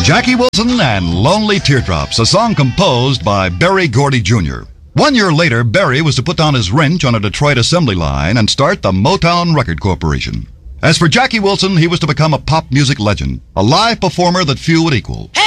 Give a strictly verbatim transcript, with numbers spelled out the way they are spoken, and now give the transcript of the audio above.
Jackie Wilson and Lonely Teardrops, a song composed by Berry Gordy Junior One year later, Berry was to put down his wrench on a Detroit assembly line and start the Motown Record Corporation. As for Jackie Wilson, he was to become a pop music legend, a live performer that few would equal.